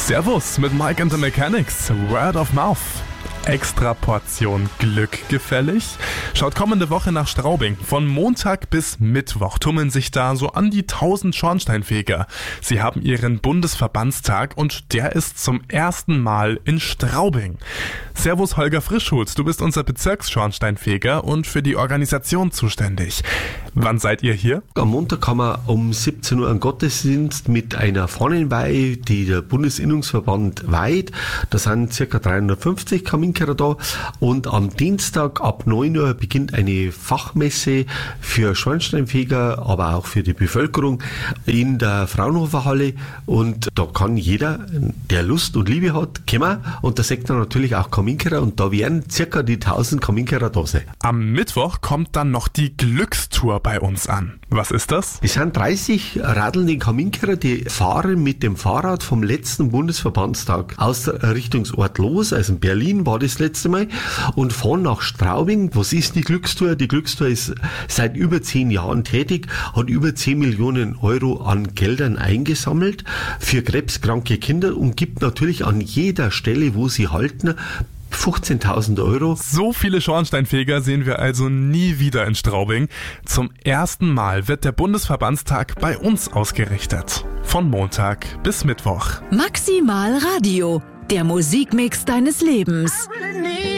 Servus mit Mike and the Mechanics, Word of Mouth. Extra Portion Glück gefällig? Schaut kommende Woche nach Straubing. Von Montag bis Mittwoch tummeln sich da so an die 1000 Schornsteinfeger. Sie haben ihren Bundesverbandstag und der ist zum ersten Mal in Straubing. Servus Holger Frischhut, du bist unser Bezirksschornsteinfeger und für die Organisation zuständig. Wann seid ihr hier? Am Montag haben wir um 17 Uhr einen Gottesdienst mit einer Fahnenweih, die der Bundesinnungsverband weiht. Da sind ca. 350 Kaminkerer da. Und am Dienstag ab 9 Uhr beginnt eine Fachmesse für Schornsteinfeger, aber auch für die Bevölkerung in der Fraunhofer-Halle. Und da kann jeder, der Lust und Liebe hat, kommen. Und da sagt er natürlich auch Kaminkerer. Und da werden ca. die 1000 Kaminkerer da sein. Am Mittwoch kommt dann noch die Glückstour bei uns an. Was ist das? Es sind 30 radelnde Kaminkerer, die fahren mit dem Fahrrad vom letzten Bundesverbandstag aus der Errichtungsort los. Also in Berlin war das letzte Mal. Und fahren nach Straubing. Was ist die Glückstour? Die Glückstour ist seit über 10 Jahren tätig, hat über 10 Millionen Euro an Geldern eingesammelt für krebskranke Kinder und gibt natürlich an jeder Stelle, wo sie halten, 15.000 Euro. So viele Schornsteinfeger sehen wir also nie wieder in Straubing. Zum ersten Mal wird der Bundesverbandstag bei uns ausgerichtet. Von Montag bis Mittwoch. Maximal Radio, der Musikmix deines Lebens.